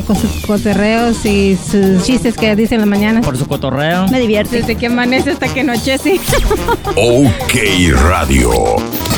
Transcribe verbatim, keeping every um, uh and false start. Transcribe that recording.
por sus cotorreos y sus chistes que dice en la mañana. Por su cotorreo. Me divierte. Desde que amanece hasta que anochece. OK Radio.